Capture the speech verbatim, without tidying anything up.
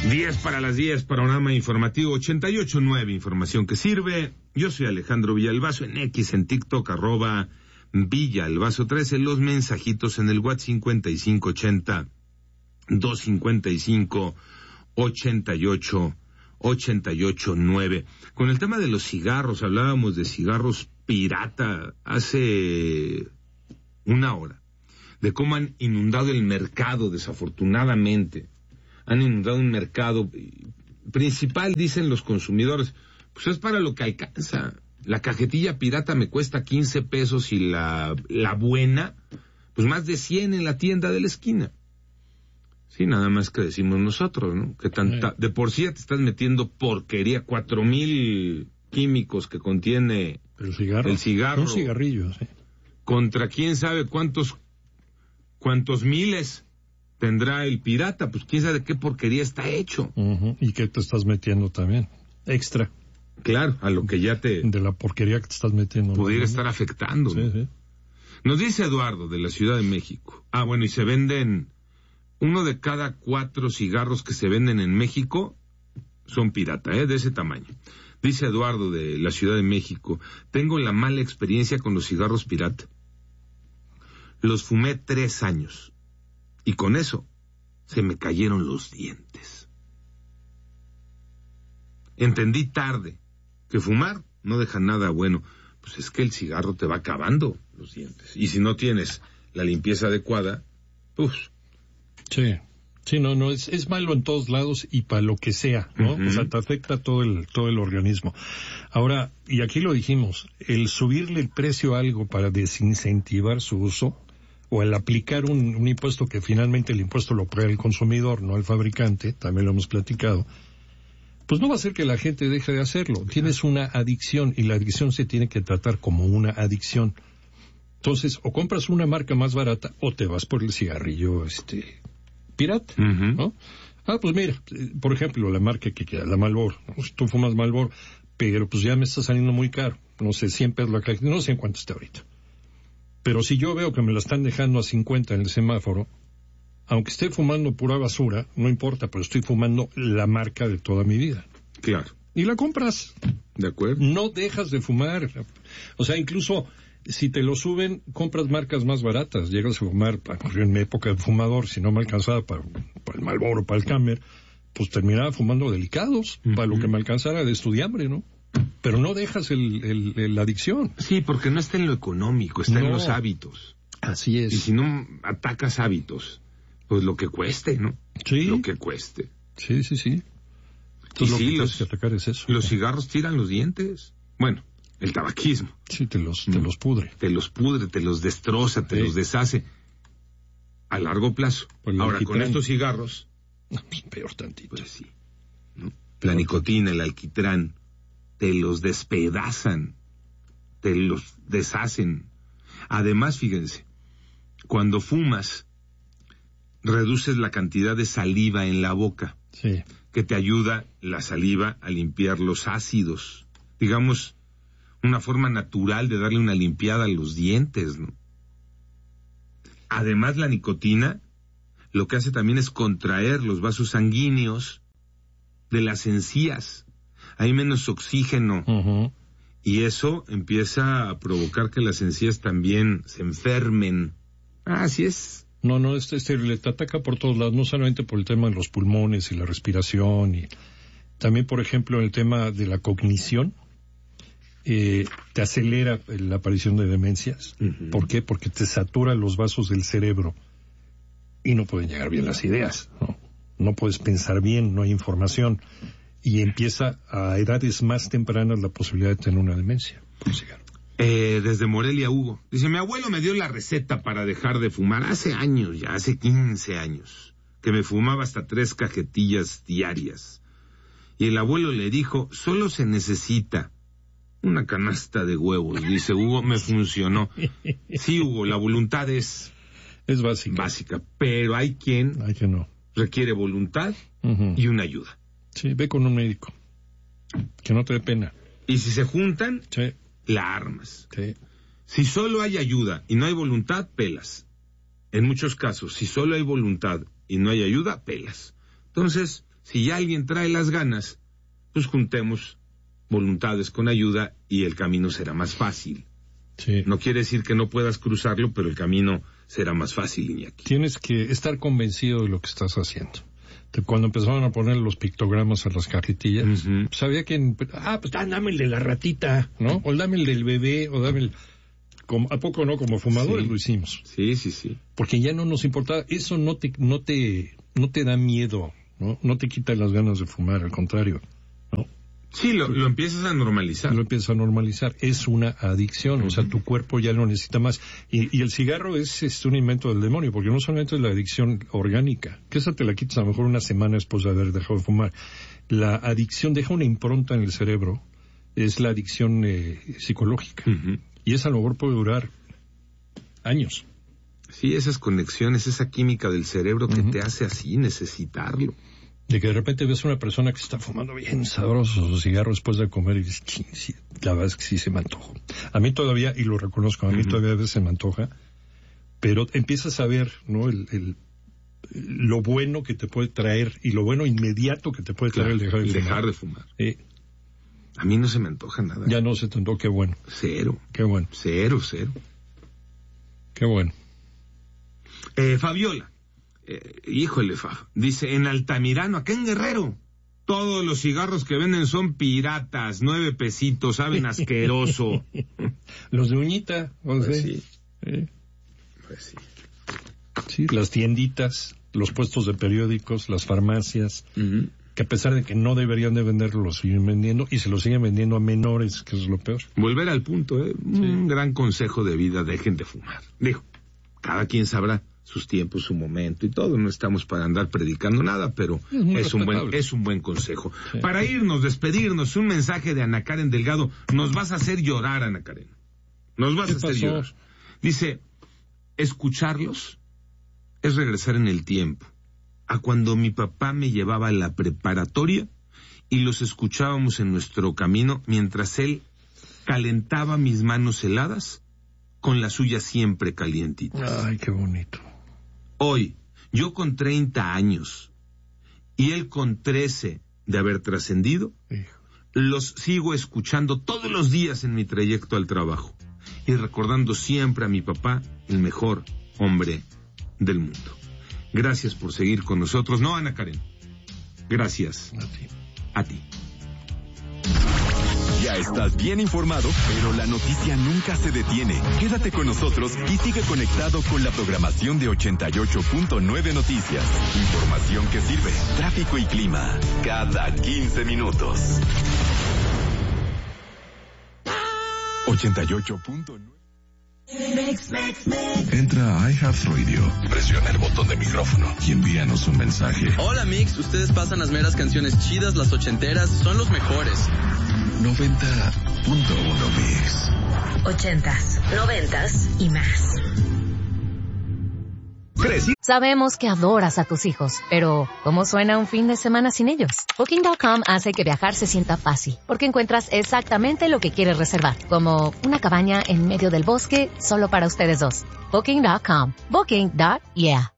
diez para las diez, panorama informativo ochenta y ocho nueve, información que sirve. Yo soy Alejandro Villalbazo, en X, en TikTok, arroba Villalbazo trece, los mensajitos en el WhatsApp cincuenta y cinco ochenta, doscientos cincuenta y cinco, ochenta y ocho, ochenta y ocho nueve. Con el tema de los cigarros, hablábamos de cigarros pirata hace una hora, de cómo han inundado el mercado, desafortunadamente. Han inundado un mercado principal, dicen los consumidores, pues es para lo que alcanza. La cajetilla pirata me cuesta quince pesos y la, la buena, pues más de cien en la tienda de la esquina. Sí, nada más que decimos nosotros, ¿no? Que tanta, de por sí ya te estás metiendo porquería, cuatro mil químicos que contiene el cigarro. El cigarro. Un cigarrillo, sí. Contra quién sabe cuántos, cuántos miles tendrá el pirata, pues quién sabe de qué porquería está hecho. Uh-huh. ¿Y qué te estás metiendo también? Extra. Claro, a lo que ya te... De la porquería que te estás metiendo. Pudiera ¿no? estar afectando, ¿no? Sí, sí. Nos dice Eduardo, de la Ciudad de México. Ah, bueno, y se venden... Uno de cada cuatro cigarros que se venden en México son pirata, ¿eh? De ese tamaño. Dice Eduardo, de la Ciudad de México. Tengo la mala experiencia con los cigarros pirata. Los fumé tres años. Y con eso, se me cayeron los dientes. Entendí tarde que fumar no deja nada bueno. Pues es que el cigarro te va acabando los dientes. Y si no tienes la limpieza adecuada, pues... Sí, sí, no, no, es, es malo en todos lados y para lo que sea, ¿no? Uh-huh. O sea, te afecta todo el, todo el organismo. Ahora, y aquí lo dijimos, el subirle el precio a algo para desincentivar su uso, o el aplicar un, un impuesto que finalmente el impuesto lo paga el consumidor, no el fabricante, también lo hemos platicado, pues no va a hacer que la gente deje de hacerlo. Tienes una adicción y la adicción se tiene que tratar como una adicción. Entonces, o compras una marca más barata o te vas por el cigarrillo este pirata, uh-huh. ¿no? Ah, pues mira, por ejemplo, la marca que queda, la Marlboro. Si tú fumas Marlboro, pero pues ya me está saliendo muy caro. No sé, cien pesos la caja, no sé en cuánto está ahorita. Pero si yo veo que me la están dejando a cincuenta en el semáforo, aunque esté fumando pura basura, no importa, pero estoy fumando la marca de toda mi vida. Claro. Y la compras. De acuerdo. No dejas de fumar. O sea, incluso si te lo suben, compras marcas más baratas. Llegas a fumar, en mi época de fumador, si no me alcanzaba para, para el Marlboro, para el Camel, pues terminaba fumando delicados, uh-huh. para lo que me alcanzara de estudiambre, ¿no? Pero no dejas el, el, el, la adicción. Sí, porque no está en lo económico, está no. en los hábitos. Así es. Y si no atacas hábitos, pues lo que cueste, ¿no? Sí. Lo que cueste. Sí, sí, sí. Entonces, y lo sí, que los, que atacar es eso. Los cigarros tiran los dientes. Bueno, el tabaquismo. Sí, te los, te los pudre. Te los pudre, te los destroza, te sí. los deshace. A largo plazo. Pues ahora, con estos cigarros... No, pues peor tantito. Pues sí. ¿no? La nicotina, el alquitrán, te los despedazan, te los deshacen. Además, fíjense, cuando fumas, reduces la cantidad de saliva en la boca, sí. que te ayuda la saliva a limpiar los ácidos. Digamos, una forma natural de darle una limpiada a los dientes, ¿no? Además, la nicotina lo que hace también es contraer los vasos sanguíneos de las encías. Hay menos oxígeno. Uh-huh. Y eso empieza a provocar que las encías también se enfermen. Ah, así es. No, no, este, este le te ataca por todos lados, no solamente por el tema de los pulmones y la respiración, y también, por ejemplo, el tema de la cognición. Eh, te acelera la aparición de demencias. Uh-huh. ¿Por qué? Porque te satura los vasos del cerebro y no pueden llegar bien las ideas, ¿no? No puedes pensar bien, no hay información. Y empieza a edades más tempranas la posibilidad de tener una demencia por cigarro. Eh, desde Morelia, Hugo. Dice, mi abuelo me dio la receta para dejar de fumar hace años, ya hace quince años, que me fumaba hasta tres cajetillas diarias. Y el abuelo le dijo, solo se necesita una canasta de huevos. Dice, Hugo, me funcionó. Sí, Hugo, la voluntad es... Es básica. Básica, pero hay quien... Hay que no. Requiere voluntad uh-huh. y una ayuda. Sí, ve con un médico. Que no te dé pena. Y si se juntan, sí. la armas. Sí. Si solo hay ayuda y no hay voluntad, pelas. En muchos casos, si solo hay voluntad y no hay ayuda, pelas. Entonces, Si ya alguien trae las ganas, pues juntemos voluntades con ayuda y el camino será más fácil. Sí. No quiere decir que no puedas cruzarlo, pero el camino será más fácil, Iñaki. Tienes que estar convencido de lo que estás haciendo. Cuando empezaron a poner los pictogramas a las cajetillas, uh-huh. sabía que, ah, pues dame el de la ratita, ¿no? O dame el del bebé, o dame el... Como, ¿a poco no? Como fumadores sí. lo hicimos. Sí, sí, sí. Porque ya no nos importaba. Eso no te, no te, no te da miedo, ¿no? No te quita las ganas de fumar, al contrario, ¿no? Sí, lo, lo empiezas a normalizar. Lo empiezas a normalizar. Es una adicción, uh-huh. o sea, tu cuerpo ya lo necesita más. Y, y el cigarro es, es un invento del demonio, porque no solamente es la adicción orgánica, que esa te la quitas a lo mejor una semana después de haber dejado de fumar. La adicción deja una impronta en el cerebro, es la adicción eh, psicológica. Uh-huh. Y esa a lo mejor puede durar años. Sí, esas conexiones, esa química del cerebro que uh-huh. te hace así necesitarlo. De que de repente ves a una persona que está fumando bien sabroso su cigarro después de comer y dices, sí, la verdad es que sí se me antoja. A mí todavía, y lo reconozco, a mí uh-huh. todavía a veces se me antoja, pero empiezas a ver, ¿no? El, el, lo bueno que te puede traer y lo bueno inmediato que te puede traer claro, el dejar de el fumar. dejar de fumar. Eh, a mí no se me antoja nada. Ya no se te antoja, qué bueno. Cero. Qué bueno. Cero, cero. Qué bueno. Eh, Fabiola. Eh, híjole, Fab, dice, en Altamirano, acá en Guerrero, todos los cigarros que venden son piratas, nueve pesitos, saben asqueroso. Los de uñita, no pues sé. Sí. ¿Eh? Pues sí. Sí, las tienditas, los puestos de periódicos, las farmacias, uh-huh. que a pesar de que no deberían de venderlo, lo siguen vendiendo y se lo siguen vendiendo a menores, que es lo peor. Volver al punto, ¿eh? Sí. Un gran consejo de vida, dejen de fumar. Digo, cada quien sabrá sus tiempos, su momento y todo. No estamos para andar predicando nada, pero es, es un buen es un buen consejo. Sí. Para irnos, despedirnos, un mensaje de Ana Karen Delgado. Nos vas a hacer llorar, Ana Karen. Nos vas a hacer pasó? llorar. Dice, escucharlos es regresar en el tiempo, a cuando mi papá me llevaba a la preparatoria y los escuchábamos en nuestro camino mientras él calentaba mis manos heladas con la suya siempre calientita. Ay, qué bonito. Hoy, yo con treinta años y él con trece de haber trascendido, los sigo escuchando todos los días en mi trayecto al trabajo y recordando siempre a mi papá, el mejor hombre del mundo. Gracias por seguir con nosotros. No, Ana Karen. Gracias. A ti. A ti. Ya estás bien informado, pero la noticia nunca se detiene. Quédate con nosotros y sigue conectado con la programación de ochenta y ocho punto nueve Noticias. Información que sirve, tráfico y clima, cada quince minutos. ochenta y ocho punto nueve. Entra a iHeartRadio, presiona el botón de micrófono y envíanos un mensaje. Hola Mix, ustedes pasan las meras canciones chidas, las ochenteras, son los mejores. noventa punto uno Mix. Ochentas, noventas y más. Creci. Sabemos que adoras a tus hijos, pero ¿cómo suena un fin de semana sin ellos? Booking punto com hace que viajar se sienta fácil, porque encuentras exactamente lo que quieres reservar, como una cabaña en medio del bosque solo para ustedes dos. Booking punto com. Booking. Yeah.